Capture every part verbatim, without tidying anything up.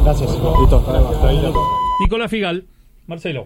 Gracias. Listo. Nicolás Figal, Marcelo.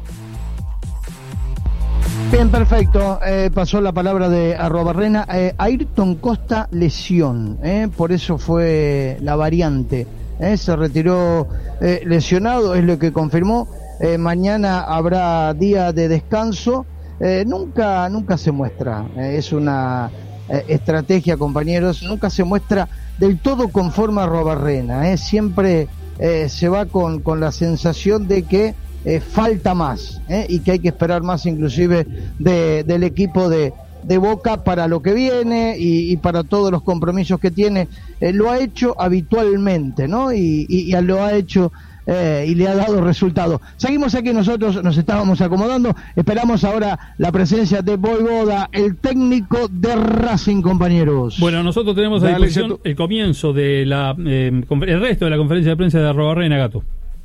Bien, perfecto. Eh, pasó la palabra de Arrobarrena. Eh, Ayrton Costa, lesión. Eh, por eso fue la variante. Eh, se retiró eh, lesionado, es lo que confirmó. Eh, mañana habrá día de descanso. Eh, nunca, nunca se muestra. Eh, es una eh, estrategia, compañeros. Nunca se muestra del todo conforme a Arrobarrena. Eh, siempre eh, se va con, con la sensación de que Eh, falta más eh, y que hay que esperar más inclusive de, del equipo de, de Boca para lo que viene y, y para todos los compromisos que tiene. Eh, lo ha hecho habitualmente, ¿no? Y, y, y lo ha hecho eh, y le ha dado resultado. Seguimos aquí, nosotros nos estábamos acomodando, esperamos ahora la presencia de Voivoda, el técnico de Racing, compañeros. Bueno, nosotros tenemos a Dale, disposición el comienzo de la eh, el resto de la conferencia de prensa de Arrobarrena, Gato.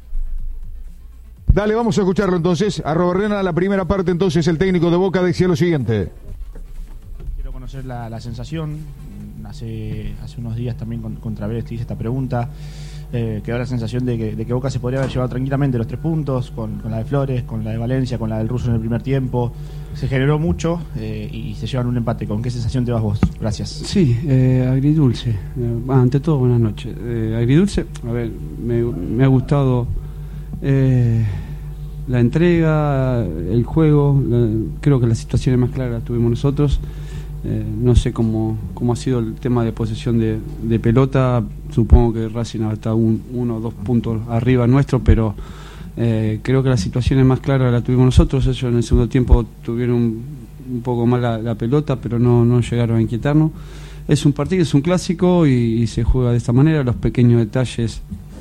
Dale, vamos a escucharlo entonces. Arrobarrena, la primera parte, entonces el técnico de Boca decía lo siguiente. Quiero conocer la, la sensación. Hace, hace unos días también con, contra Vélez te hice esta pregunta. Eh, quedó la sensación de que, de que Boca se podría haber llevado tranquilamente los tres puntos, con, con la de Flores, con la de Valencia, con la del Ruso en el primer tiempo. Se generó mucho eh, y se llevan un empate. ¿Con qué sensación te vas vos? Gracias. Sí, eh, agridulce. Eh, ante todo, buenas noches. Eh, agridulce, a ver, me, me ha gustado eh, la entrega, el juego. La, creo que las situaciones más claras las tuvimos nosotros. Eh, no sé cómo, cómo ha sido el tema de posesión de, de pelota. Supongo que Racing está un, uno o dos puntos arriba nuestro, pero eh, creo que las situaciones más claras las tuvimos nosotros. Ellos en el segundo tiempo tuvieron un, un poco más la, la pelota, pero no, no llegaron a inquietarnos. Es un partido, es un clásico y, y se juega de esta manera. Los pequeños detalles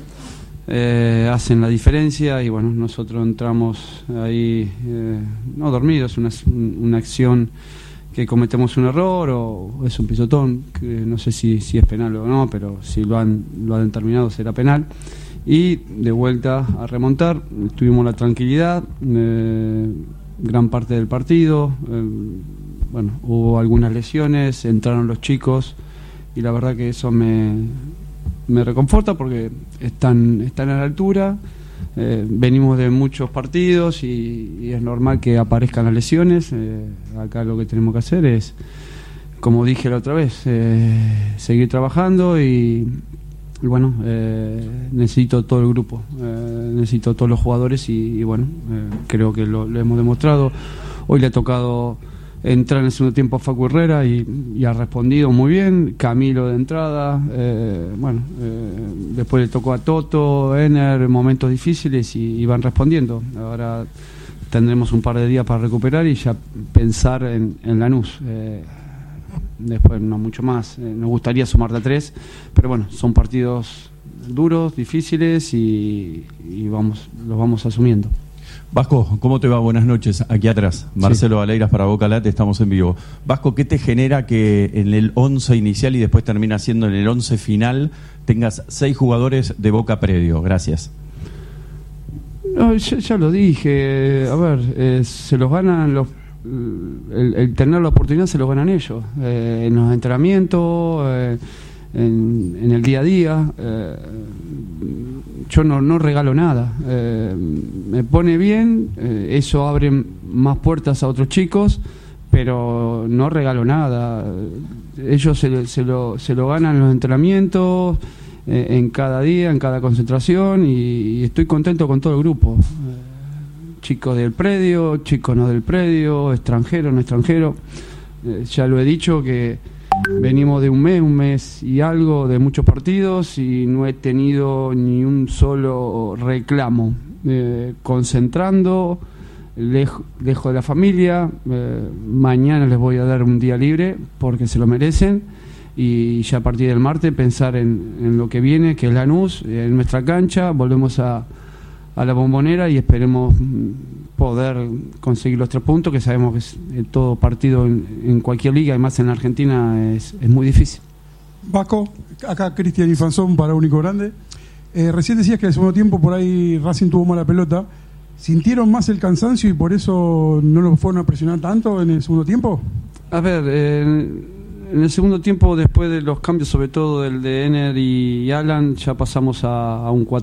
eh, hacen la diferencia y bueno, nosotros entramos ahí eh, no dormidos, una, una acción que cometemos un error o es un pisotón, que no sé si, si es penal o no, pero si lo han, lo han determinado será penal. Y de vuelta a remontar, tuvimos la tranquilidad, eh, gran parte del partido, eh, bueno, hubo algunas lesiones, entraron los chicos y la verdad que eso me, me reconforta porque están, están a la altura. Eh, venimos de muchos partidos y, y es normal que aparezcan las lesiones. Eh, acá lo que tenemos que hacer es, como dije la otra vez, eh, seguir trabajando y, y bueno, eh, necesito todo el grupo, eh, necesito todos los jugadores y, y bueno, eh, creo que lo, lo hemos demostrado. Hoy le ha tocado entrar en el segundo tiempo a Facu Herrera y, y ha respondido muy bien. Camilo de entrada, eh, bueno, eh, después le tocó a Toto, Ener, momentos difíciles y, y van respondiendo. Ahora tendremos un par de días para recuperar y ya pensar en, en Lanús. Eh, después no mucho más. Eh, nos gustaría sumarte a tres, pero bueno, son partidos duros, difíciles y, y vamos, los vamos asumiendo. Vasco, ¿cómo te va? Buenas noches. Aquí atrás, Marcelo Valeiras para Boca Late, estamos en vivo. Vasco, ¿qué te genera que en el once inicial y después termina siendo en el once final tengas seis jugadores de Boca predio? Gracias. No, ya, ya lo dije. A ver, eh, se los ganan los... El, el tener la oportunidad se los ganan ellos. Eh, en los entrenamientos... Eh, En, en el día a día, eh, yo no, no regalo nada, eh, me pone bien, eh, eso abre más puertas a otros chicos, pero no regalo nada. Ellos se, se, lo, se lo ganan en los entrenamientos, eh, en cada día, en cada concentración, y, y estoy contento con todo el grupo, eh, chicos del predio, chicos no del predio, extranjeros, no extranjeros. Eh, ya lo he dicho que venimos de un mes, un mes y algo de muchos partidos y no he tenido ni un solo reclamo. Eh, concentrando, lejos lejo de la familia, eh, mañana les voy a dar un día libre porque se lo merecen y ya a partir del martes pensar en, en lo que viene, que es Lanús, en nuestra cancha, volvemos a, a la Bombonera y esperemos poder conseguir los tres puntos, que sabemos que es, eh, todo partido en, en cualquier liga, además en Argentina, es, es muy difícil. Vasco, acá Cristian Infanzón para Único Grande. Eh, recién decías que en el segundo tiempo por ahí Racing tuvo mala pelota. ¿Sintieron más el cansancio y por eso no lo fueron a presionar tanto en el segundo tiempo? A ver, eh, en el segundo tiempo, después de los cambios, sobre todo del de Ener y Alan, ya pasamos a, a un cuatro